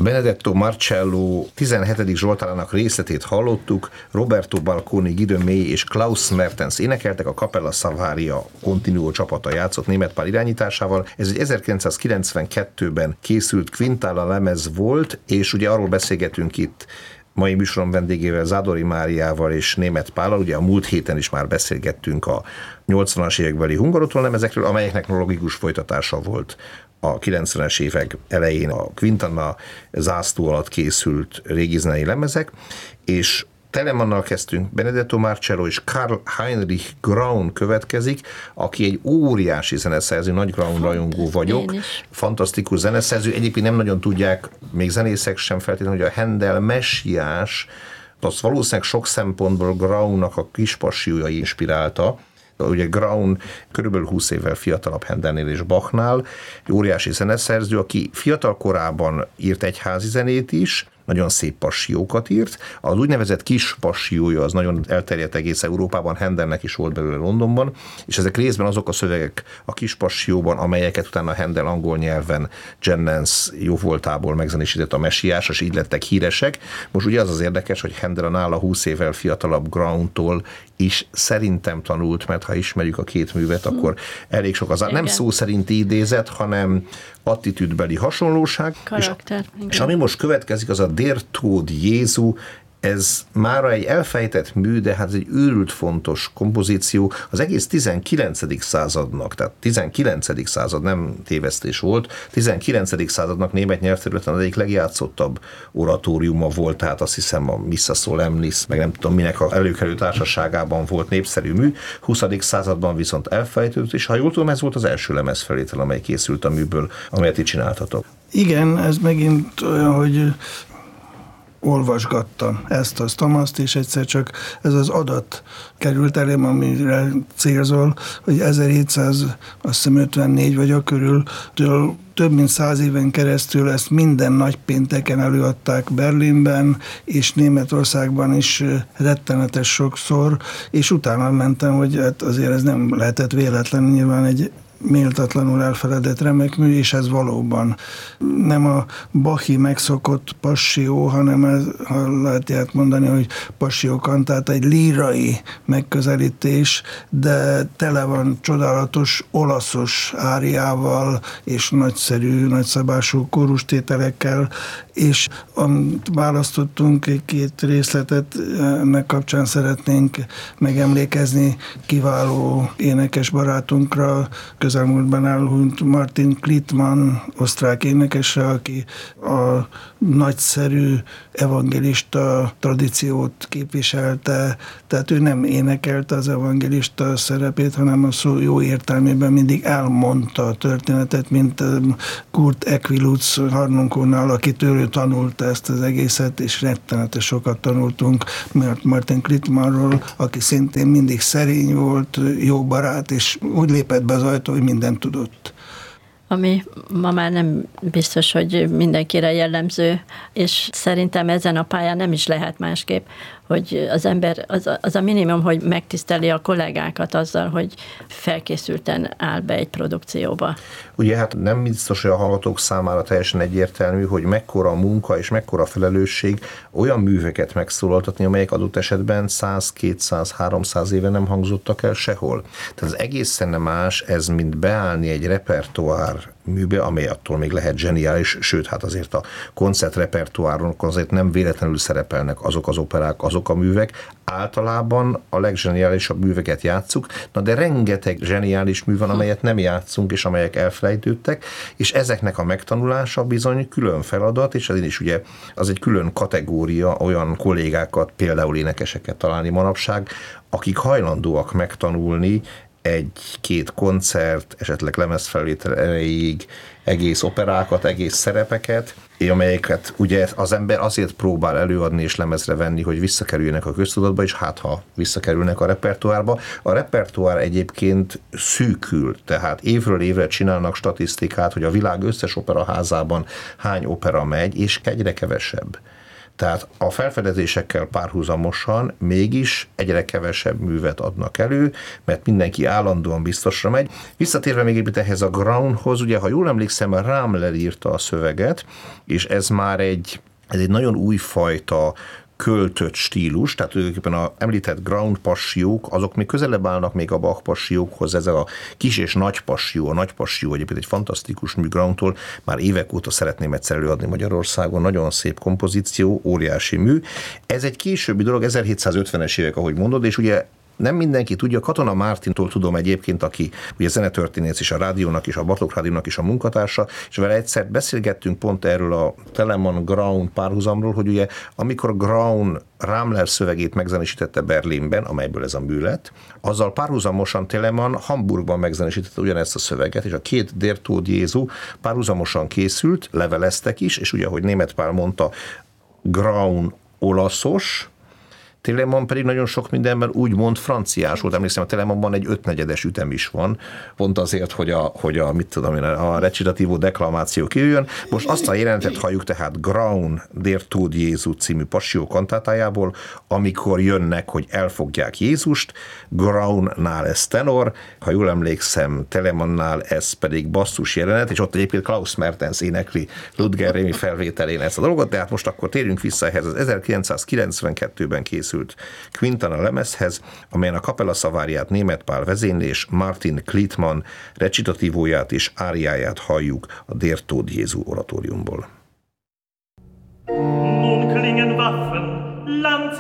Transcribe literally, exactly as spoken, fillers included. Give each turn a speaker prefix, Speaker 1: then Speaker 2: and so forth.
Speaker 1: Benedetto Marcello tizenhetedik Zsoltárának részletét hallottuk, Roberto Balconi, Guido May és Klaus Mertens énekeltek, a Capella Savaria Continuo csapata játszott Németh Pál irányításával. Ez egy ezerkilencszázkilencvenkettőben készült Quintana lemez volt, és ugye arról beszélgetünk itt mai műsorom vendégével, Zádori Máriával és Németh Pállal, ugye a múlt héten is már beszélgettünk a nyolcvanas évekbeli Hungaroton lemezekről, amelyeknek logikus folytatása volt a kilencvenes évek elején a Quintana zászló alatt készült régi zenei lemezek, és Telemannal kezdtünk, Benedetto Marcello és Karl Heinrich Graun következik, aki egy óriási zeneszerző, nagy Graun rajongó vagyok, fantasztikus zeneszerző, egyébként nem nagyon tudják, még zenészek sem feltétlenül, hogy a Händel messiás, azt valószínűleg sok szempontból Graunnak a kispassiója inspirálta. Ugye Graun körülbelül húsz évvel fiatalabb Händelnél és Bachnál, egy óriási zeneszerző, aki fiatal korában írt egyházi zenét is, nagyon szép passiókat írt. Az úgynevezett kis passiója az nagyon elterjedt egész Európában, Händelnek is volt belőle Londonban, és ezek részben azok a szövegek a kis passióban, amelyeket utána Händel angol nyelven Jennens jóvoltából megzenésített a messiás, és így lettek híresek. Most ugye az az érdekes, hogy Händel a nála húsz évvel fiatalabb Grauntól is szerintem tanult, mert ha ismerjük a két művet, akkor elég sok az, igen, nem szó szerinti idézet, hanem attitűdbeli hasonlóság.
Speaker 2: Karakter.
Speaker 1: És, és ami most következik, az a Der Tod Jézu, ez mára egy elfejtett mű, de hát ez egy őrült fontos kompozíció az egész tizenkilencedik századnak, tehát tizenkilencedik század nem tévesztés volt, tizenkilencedik századnak német nyelvterületen az egyik legjátszottabb oratóriuma volt, tehát azt hiszem a Missa Solemnis, meg nem tudom minek a előkelő társaságában volt népszerű mű, huszadik században viszont elfejtődött, és ha jól tudom, ez volt az első lemezfelvétel, amely készült a műből, amelyet itt csináltatok.
Speaker 3: Igen, ez megint olyan, hogy olvasgattam ezt, azt, azt, és egyszer csak ez az adat került elém, amire célzol, hogy ezerhétszáz, azt hiszem ötvennégy vagy a körül, több mint száz éven keresztül ezt minden nagypénteken előadták Berlinben, és Németországban is rettenetes sokszor, és utána mentem, hogy hát azért ez nem lehetett véletlen, nyilván egy méltatlanul elfeledett remek mű, és ez valóban nem a Bachi megszokott passió, hanem ez, ha lehet ilyet mondani, hogy passió kantáta, egy lírai megközelítés, de tele van csodálatos olaszos áriával, és nagyszerű, nagyszabású kórustételekkel, és amit választottunk, egy két részletet, ennek kapcsán szeretnénk megemlékezni kiváló énekes barátunkra, közelmúltban elhunyt Martin Klittmann, osztrák énekesre, aki a nagyszerű evangelista tradíciót képviselte, tehát ő nem énekelte az evangelista szerepét, hanem a szó jó értelmében mindig elmondta a történetet, mint Kurt Equilutz Harnonkónál, aki tőle tanulta ezt az egészet, és rettenetes sokat tanultunk, mert Martin Klittmannról, aki szintén mindig szerény volt, jó barát, és úgy lépett be az ajtó, hogy mindent tudott.
Speaker 2: Ami ma már nem biztos, hogy mindenkire jellemző, és szerintem ezen a pályán nem is lehet másképp, hogy az ember, az a, az a minimum, hogy megtiszteli a kollégákat azzal, hogy felkészülten áll be egy produkcióba.
Speaker 1: Ugye hát nem biztos, hogy a hallgatók számára teljesen egyértelmű, hogy mekkora a munka és mekkora felelősség olyan műveket megszólaltatni, amelyek adott esetben száz, kétszáz, háromszáz éve nem hangzottak el sehol. Tehát az egészen nem más ez, mint beállni egy repertoár műbe, amely attól még lehet zseniális, sőt, hát azért a koncertrepertoáron azért nem véletlenül szerepelnek azok az operák, azok a művek. Általában a legzseniálisabb műveket játsszuk, na de rengeteg zseniális mű van, amelyet nem játszunk, és amelyek elfelejtődtek, és ezeknek a megtanulása bizony külön feladat, és az is ugye az egy külön kategória, olyan kollégákat, például énekeseket találni manapság, akik hajlandóak megtanulni egy-két koncert, esetleg lemezfelvétel erejéig egész operákat, egész szerepeket, amelyeket ugye az ember azért próbál előadni és lemezre venni, hogy visszakerüljenek a köztudatba, és hát ha visszakerülnek a repertoárba. A repertoár egyébként szűkül, tehát évről évre csinálnak statisztikát, hogy a világ összes operaházában hány opera megy, és egyre kevesebb. Tehát a felfedezésekkel párhuzamosan mégis egyre kevesebb művet adnak elő, mert mindenki állandóan biztosra megy. Visszatérve még itt ehhez a Graunhoz, ugye, ha jól emlékszem, Ramler írta a szöveget, és ez már egy, ez egy nagyon újfajta költött stílus, tehát tulajdonképpen a említett Graun passiók, azok még közelebb állnak még a Bach passiókhoz, ez a kis és nagy passió, a nagy passió egyébként egy fantasztikus mű Grauntól, már évek óta szeretném egyszer előadni Magyarországon, nagyon szép kompozíció, óriási mű. Ez egy későbbi dolog, ezerhétszázötvenes évek, ahogy mondod, és ugye nem mindenki tudja, Katona Mártintól tudom egyébként, aki ugye zenetörténész és a rádiónak és a Bartók Rádiónak is a munkatársa, és vele egyszer beszélgettünk pont erről a Telemann-Graun párhuzamról, hogy ugye amikor Graun Ramler szövegét megzenésítette Berlinben, amelyből ez a mű lett, azzal párhuzamosan Telemann Hamburgban megzenésítette ugyanezt a szöveget, és a két Der Tod Jesu párhuzamosan készült, leveleztek is, és ugye, ahogy Németh Pál mondta, Graun olaszos, Telemann pedig nagyon sok mindenben úgymond franciás volt. Emlékszem, a Telemannban egy ötnegyedes ütem is van, pont azért, hogy a, hogy a mit tudom én, a recitatívo deklamáció kijöjjön. Most azt a jelenetet halljuk tehát Graun Der Tod Jesu című passió kantátájából, amikor jönnek, hogy elfogják Jézust, Graunnál ez tenor, ha jól emlékszem, Telemannál ez pedig basszus jelenet, és ott egyébként Klaus Mertens énekli Ludger Rémy felvételén ezt a dolgot, de hát most akkor térjünk vissza ehhez az ezerkilencszázkilencvenkettőben készült Quintana lemezhez, amelyen a Kapella Szaváriát Németh Pál vezényli és Martin Klietmann recitatívóját és áriáját halljuk a Der Tod Jesu oratóriumból.
Speaker 4: Nun klingen Waffen, Lanzen